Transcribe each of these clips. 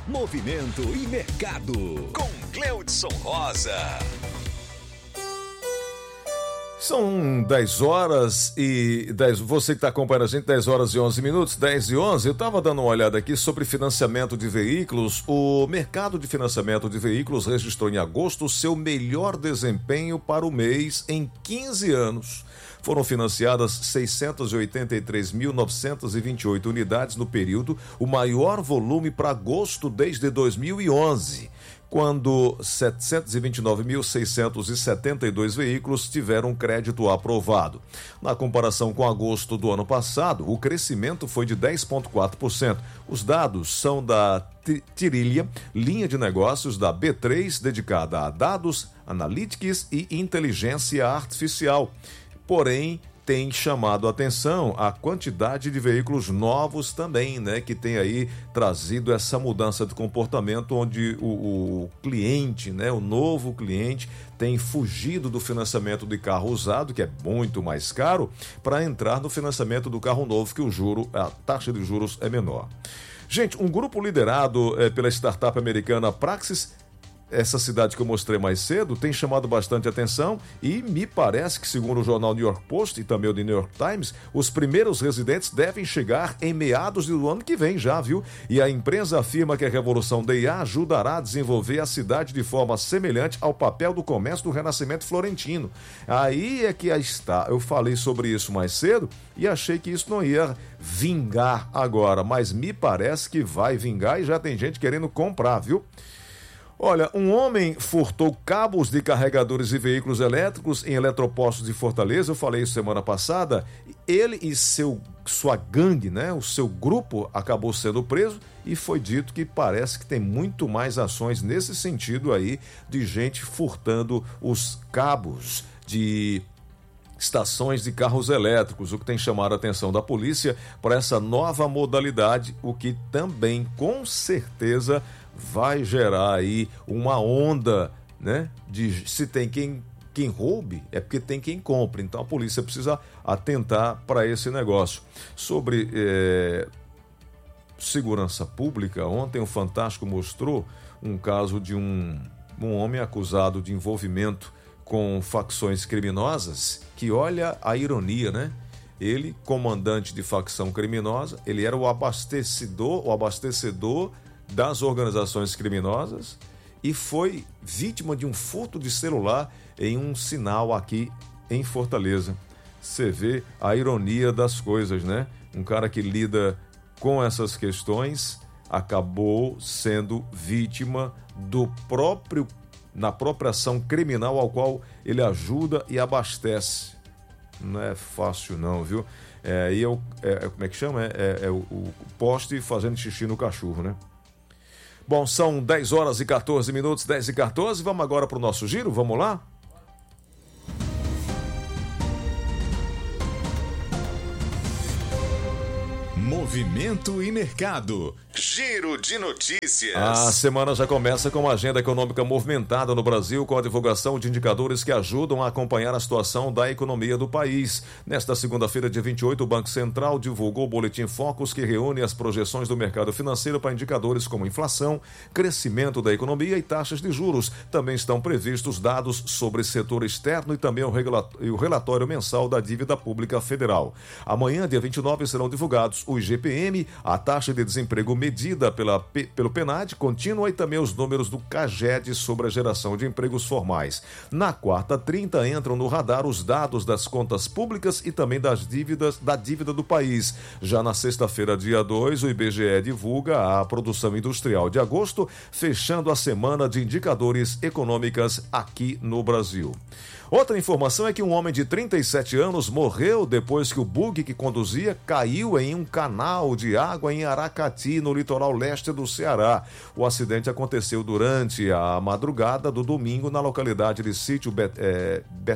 Movimento e Mercado, com Cleudson Rosa. São 10 horas e 10, você que está acompanhando a gente, 10 horas e 11 minutos, 10 e 11, eu estava dando uma olhada aqui sobre financiamento de veículos. O mercado de financiamento de veículos registrou em agosto seu melhor desempenho para o mês em 15 anos. Foram financiadas 683.928 unidades no período, o maior volume para agosto desde 2011. Quando 729.672 veículos tiveram crédito aprovado. Na comparação com agosto do ano passado, o crescimento foi de 10,4%. Os dados são da Tirilha, linha de negócios da B3, dedicada a dados, analytics e inteligência artificial. Porém, tem chamado a atenção a quantidade de veículos novos também, né? Que tem aí trazido essa mudança de comportamento onde o cliente, né? O novo cliente tem fugido do financiamento de carro usado, que é muito mais caro, para entrar no financiamento do carro novo, que a taxa de juros é menor. Gente, um grupo liderado pela startup americana Praxis, essa cidade que eu mostrei mais cedo, tem chamado bastante atenção e me parece que, segundo o jornal New York Post e também o The New York Times, os primeiros residentes devem chegar em meados do ano que vem já, viu? E a empresa afirma que a revolução da IA ajudará a desenvolver a cidade de forma semelhante ao papel do comércio do Renascimento Florentino. Aí é que está. Eu falei sobre isso mais cedo e achei que isso não ia vingar agora, mas me parece que vai vingar e já tem gente querendo comprar, viu? Olha, um homem furtou cabos de carregadores e veículos elétricos em eletropostos de Fortaleza. Eu falei isso semana passada. Ele e sua gangue, né? O seu grupo acabou sendo preso e foi dito que parece que tem muito mais ações nesse sentido aí de gente furtando os cabos de estações de carros elétricos, o que tem chamado a atenção da polícia para essa nova modalidade, o que também com certeza vai gerar aí uma onda, né? De se tem quem roube, é porque tem quem compre. Então a polícia precisa atentar para esse negócio. Sobre segurança pública, ontem o Fantástico mostrou um caso de um homem acusado de envolvimento com facções criminosas, que olha a ironia, né? Ele, comandante de facção criminosa, ele era o abastecedor das organizações criminosas e foi vítima de um furto de celular em um sinal aqui em Fortaleza. Você vê a ironia das coisas, né? Um cara que lida com essas questões acabou sendo vítima na própria ação criminal ao qual ele ajuda e abastece. Não é fácil não, viu? Como é que chama? O poste fazendo xixi no cachorro, né? Bom, são 10 horas e 14 minutos, 10 e 14. Vamos agora para o nosso giro? Vamos lá? Movimento e Mercado. Giro de notícias. A semana já começa com uma agenda econômica movimentada no Brasil, com a divulgação de indicadores que ajudam a acompanhar a situação da economia do país. Nesta segunda-feira, dia 28, o Banco Central divulgou o Boletim Focus, que reúne as projeções do mercado financeiro para indicadores como inflação, crescimento da economia e taxas de juros. Também estão previstos dados sobre setor externo e também o relatório mensal da dívida pública federal. Amanhã, dia 29, serão divulgados o IGPM, a taxa de desemprego medida pelo PNAD contínua e também os números do CAGED sobre a geração de empregos formais. Na quarta 30 entram no radar os dados das contas públicas e também da dívida do país. Já na sexta-feira, dia 2, o IBGE divulga a produção industrial de agosto, fechando a semana de indicadores econômicas aqui no Brasil. Outra informação é que um homem de 37 anos morreu depois que o bug que conduzia caiu em um canal de água em Aracati, no litoral leste do Ceará. O acidente aconteceu durante a madrugada do domingo na localidade de Sítio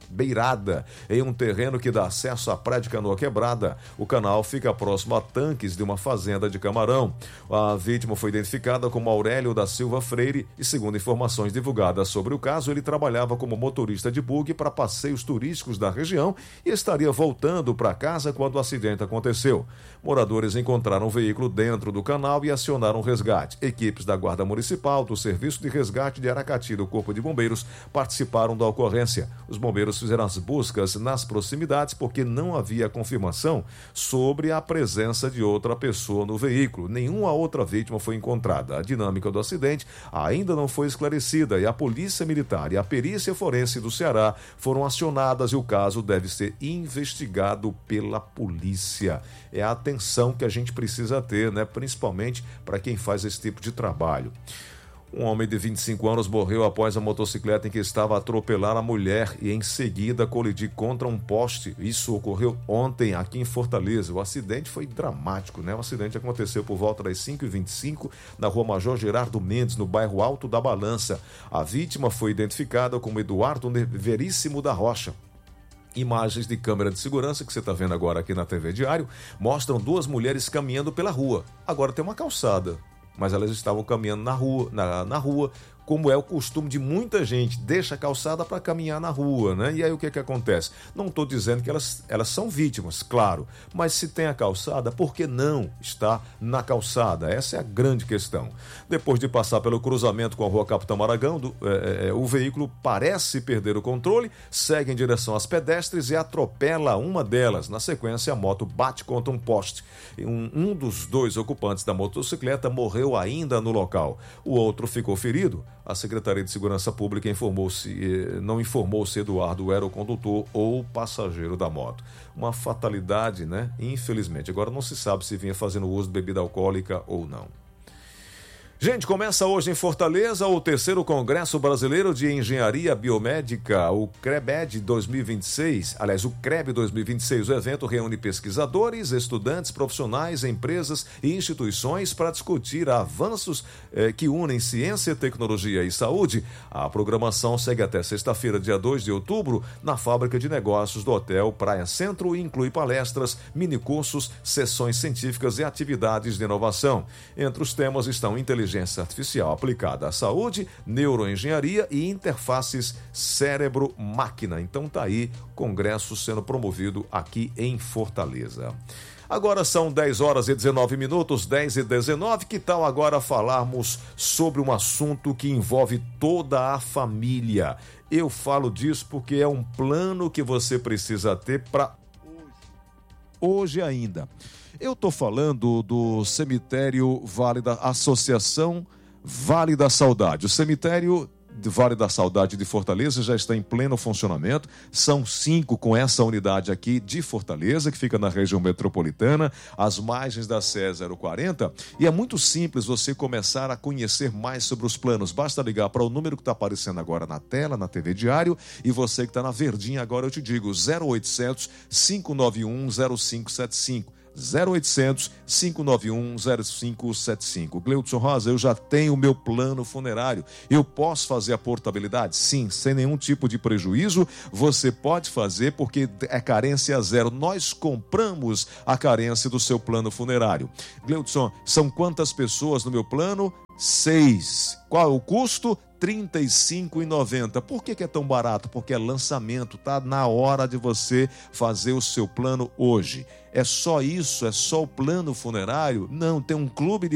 beirada em um terreno que dá acesso à Praia de Canoa Quebrada. O canal fica próximo a tanques de uma fazenda de camarão. A vítima foi identificada como Aurélio da Silva Freire e, segundo informações divulgadas sobre o caso, ele trabalhava como motorista de buggy para passeios turísticos da região e estaria voltando para casa quando o acidente aconteceu. Moradores encontraram o veículo dentro do canal e acionaram o resgate. Equipes da Guarda Municipal, do Serviço de Resgate de Aracati e do Corpo de Bombeiros participaram da ocorrência. Os bombeiros fizeram as buscas nas proximidades porque não havia confirmação sobre a presença de outra pessoa no veículo. Nenhuma outra vítima foi encontrada. A dinâmica do acidente ainda não foi esclarecida e a Polícia Militar e a Perícia Forense do Ceará foram acionadas e o caso deve ser investigado pela polícia. É a atenção que a gente precisa ter, né? Principalmente para quem faz esse tipo de trabalho. Um homem de 25 anos morreu após a motocicleta em que estava a atropelar a mulher e em seguida colidir contra um poste. Isso ocorreu ontem aqui em Fortaleza. O acidente foi dramático, né? O acidente aconteceu por volta das 5h25 na rua Major Gerardo Mendes, no bairro Alto da Balança. A vítima foi identificada como Eduardo Veríssimo da Rocha. Imagens de câmera de segurança que você está vendo agora aqui na TV Diário mostram duas mulheres caminhando pela rua. Agora tem uma calçada, mas elas estavam caminhando na rua, como é o costume de muita gente, deixa a calçada para caminhar na rua, né? E aí o que acontece? Não estou dizendo que elas são vítimas, claro, mas se tem a calçada, por que não está na calçada? Essa é a grande questão. Depois de passar pelo cruzamento com a rua Capitão Maragão, o veículo parece perder o controle, segue em direção às pedestres e atropela uma delas. Na sequência, a moto bate contra um poste. Um dos dois ocupantes da motocicleta morreu ainda no local. O outro ficou ferido. A Secretaria de Segurança Pública não informou se Eduardo era o condutor ou passageiro da moto. Uma fatalidade, né? Infelizmente. Agora não se sabe se vinha fazendo uso de bebida alcoólica ou não. Gente, começa hoje em Fortaleza o 3º Congresso Brasileiro de Engenharia Biomédica, o CREBED 2026. Aliás, o CREB 2026. O evento reúne pesquisadores, estudantes, profissionais, empresas e instituições para discutir avanços que unem ciência, tecnologia e saúde. A programação segue até sexta-feira, dia 2 de outubro, na Fábrica de Negócios do Hotel Praia Centro e inclui palestras, minicursos, sessões científicas e atividades de inovação. Entre os temas estão inteligência artificial aplicada à saúde, neuroengenharia e interfaces cérebro-máquina. Então tá aí, congresso sendo promovido aqui em Fortaleza. Agora são 10h19, 10h19. Que tal agora falarmos sobre um assunto que envolve toda a família? Eu falo disso porque é um plano que você precisa ter para hoje ainda. Eu estou falando do cemitério Associação Vale da Saudade. O cemitério Vale da Saudade de Fortaleza já está em pleno funcionamento. São 5 com essa unidade aqui de Fortaleza, que fica na região metropolitana, às margens da CE 040. E é muito simples você começar a conhecer mais sobre os planos. Basta ligar para o número que está aparecendo agora na tela, na TV Diário. E você que está na verdinha agora, eu te digo, 0800 591 0575. 0800 591 0575. Gleudson Rosa, eu já tenho o meu plano funerário. Eu posso fazer a portabilidade? Sim, sem nenhum tipo de prejuízo. Você pode fazer porque é carência zero. Nós compramos a carência do seu plano funerário. Gleudson, são quantas pessoas no meu plano? 6. Qual é o custo? R$ 35,90. Por que é tão barato? Porque é lançamento, tá na hora de você fazer o seu plano hoje. É só isso? É só o plano funerário? Não, tem um clube de